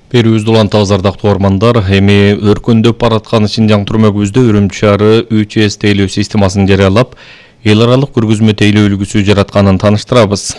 Берүүбүздү улантабыз ардактуу угармандар. Эми өркүндөп бараткан Шинжаң түрмөгүбүздө Үрүмчү шаары 3С тейлөө системасын жарыялап, эл аралык көргөзмө тейлөө үлгүсү жаратканын тааныштырабыз.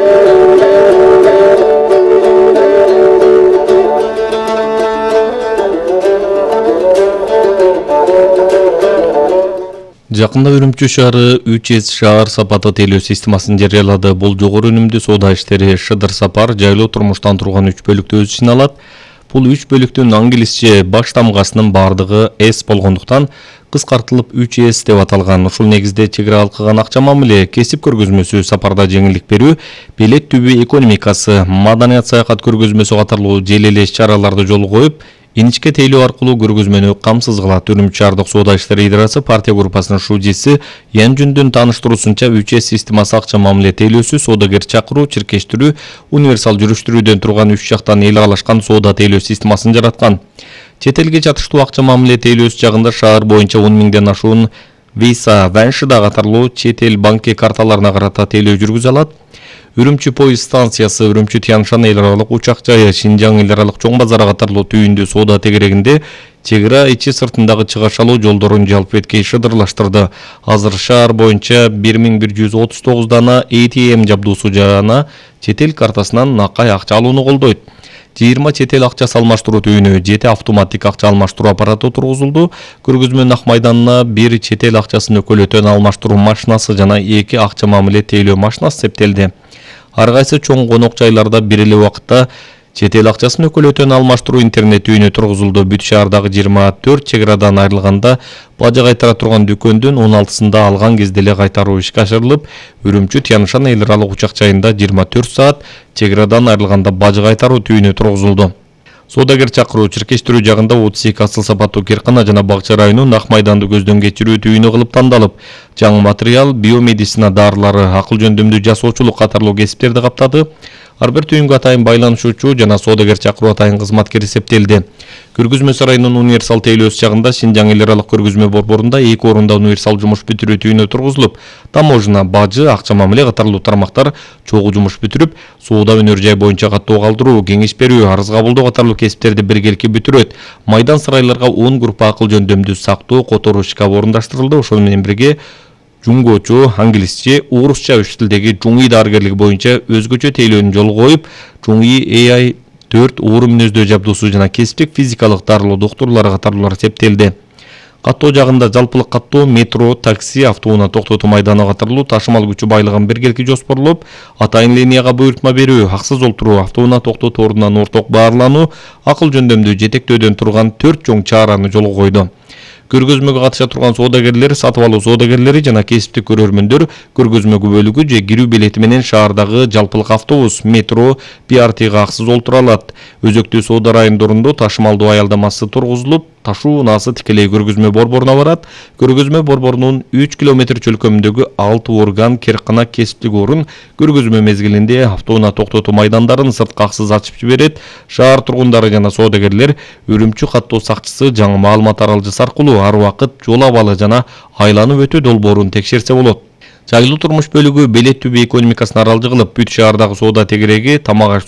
Жакында Үрүмчү шаары 3С шаар сапаты тейлөө системасын жарыялады. Бул жогору өнүмдүү соода иштери, шыдыр сапар, жайлуу турмуштан турган 3 бөлүктө өз ичине алат. Бул 3 бөлүктүн англисче баш тамгасынын бардыгы S болгондуктан кыскартылып 3С деп аталган. Ушул негизде чек ара алкыган акча мамиле, кесип көргөзмөсү, сапарда жеңилдик берүү, билет түбү экономикасы, маданият саякат көргөзмөсү катарлуу желелеш чараларды жолго коюп, иничке тейлөө аркылуу көргөзмөнү камсыз кылат. Үрүмчү шаардык соода иштери идарасы партия группасынын шужиси Ян Жүндүн тааныштыруусунча 3С системасы акча мамиле тейлөөсү, соодагер чакыруу, чиркештирүү, универсал жүрүштүрүүдөн турган 3 жактан эл аралашкан соода тейлөө системасын жараткан. Чет элге жатыштуу акча мамиле тейлөөсү жагында шаар боюнча 10 миңден ашуун Visa, Ваншида катарлуу чет эл банки карталарына карата тейлөө жүргүзө алат. Үрүмчү поезд станциясы, Үрүмчү Тянь-Шань эл аралык учак жайы, Шинжаң эл аралык чоң базары катарлуу түйүндүү соода тегерегинде чек ара ичи сыртындагы чыгашалуу жолдорун жалпы эткей шыдырлаштырды. Азыр шаар боюнча 1139 дана ATM жабдуусу жана чет эл картасынан накай акча алууну колдойт. 20 чет эл акчасы алмаштыруу түйүнү, 7 автоматтик акча алмаштыруу аппараты тургузулду. Көргөзмөнүн ак майданына 1 чет эл акчасын өкөлөтөн алмаштыруу машинасы жана 2 акча мамиле тейлөө машинасы септелди. Ар кайсы чоң конок жайларда бир эле убакытта чет эл акчасын өкөлөтөн алмаштыруу интернет түйүнү тургузулду. Бүт шаардагы 24 чек арадан айрылганда бажы кайтара турган дүкөндүн 16сында алган кезде эле кайтаруу ишке ашырылып, Үрүмчү Тянь-Шань эл аралык учак жайында 24 саат чек арадан айрылганда бажы кайтаруу түйүнү тургузулду. Соодагер чакыруу, чиркештирүү жагында 32 асыл сапаттуу киркана жана бакча районунун ак майданды көздөн кечирүү түйүнү кылып тандалып, жаңы материал, биомедицина дарылары, акыл жөндөмдүү жасоочулук катарлуу кесиптерди каптады. Ар бир түйүнгө атайын байланышуучу жана соодагер чакыруу атайын кызматкери септелди. Көргөзмө сарайынын универсал тейлөөсү жагында Шинжаң эл аралык көргөзмө борборунда 2 орунда универсал жумуш бүтүрүү түйүнү тургузулуп, таможня, бажы, акча мамиле катарлуу тармактар чогуу жумуш бүтүрүп, соода өнөр жай боюнча каттоо калтыруу, кеңеш берүү, арыз кабылдоо катарлуу кесиптерди биргеликке бүтүрөт. Майдан сарайларга 10 группа акыл жөндөмдүү сактоо, которуу шкаф орундаштырылды. Ошол менен бирге жунгочу, англисче, орусча 3 тилдеги жуңи дарыгерлиги боюнча өзгөчө тейлөөнү жолго коюп, жуңи AI 4 оору мүнөздөө жабдуусу жана кесиптик физикалык дарылоо доктурлары катарлуулар септелди. Каттоо жагында жалпылык каттоо, метро, такси, автоунаа токтотуу майданы катарлуу ташымал күчү байлыгын биргеликке жоспорлоп, атайын линияга буйртма берүү, аксыз олтуруу, автоунаа токтотуу ордунан орток баарлануу, акыл жөндөмдүү жетектөөдөн турган 4 чоң чараны жолго койду. Көргөзмөгө катыша турган соодагерлер, сатып алуу соодагерлери жана кесиптик көрөрмөндөр көргөзмө күбөлүгү же кирүү билети менен шаардагы жалпылык автобус, метро, BRTга аксыз олтура алат. Өзөктүү соода райондорунда ташымалдуу аялдамасы тургузулуп, ташуу унаасы тикелей көргөзмө борборуна барат. Көргөзмө борборунун 3 километр чөлкөмүндөгү 6 орган киркана кесиптик орун көргөзмө мезгилинде автоунаа токтотуу майдандарын сырткы аксыз ачып жиберет. Шаар тургундары жана соодагерлер Үрүмчү каттоо сакчысы жаңы маалымат аралжысы аркылуу ар убакыт жол абалы жана айланып өтүү долбоорун текшерсе болот. Жайлуу турмуш бөлүгү билет түбү экономикасын аралжы кылып, бүт шаардагы соода тегереги, тамак